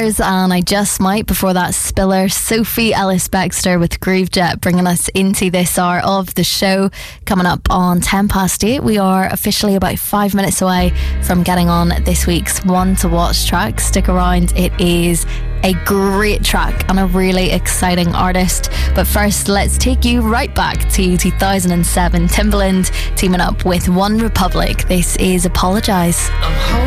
Stars and I Just Might. Before that, Spiller, Sophie Ellis-Bextor with Groovejet, bringing us into this hour of the show. Coming up on 8:10, we are officially about 5 minutes away from getting on this week's One to Watch track. Stick around, it is a great track and a really exciting artist. But first, let's take you right back to 2007. Timbaland teaming up with One Republic. This is Apologise.